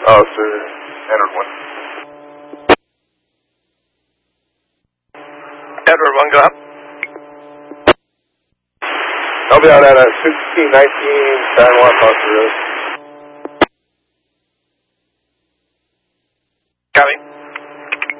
Oh, sir. Edward 1. Edward 1, go up. I'll be out at 1619 San Juan Foster Road.